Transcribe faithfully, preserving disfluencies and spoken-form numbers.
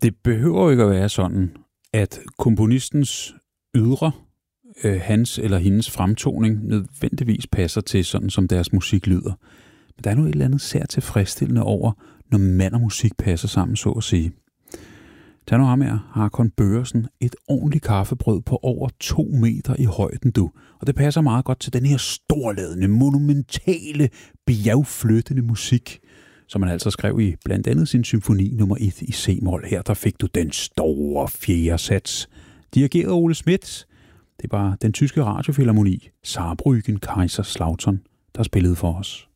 Det behøver jo ikke at være sådan, at komponistens ydre, øh, hans eller hendes fremtoning, nødvendigvis passer til sådan, som deres musik lyder. Men der er nu et eller andet særligt tilfredsstillende over, når mand og musik passer sammen, så at sige. Tag nu ham her, Håkon Børresen, et ordentligt kaffebrød på over to meter i højden, du. Og det passer meget godt til den her storladende, monumentale, bjergflyttende musik, som man altså skrev i blandt andet sin symfoni nummer et i C-mol. Her der fik du den store fjerde sats. Dirigeret Ole Schmidt. Det var den tyske radiofilharmoni, Saarbrücken Kaiserslautern, der spillede for os.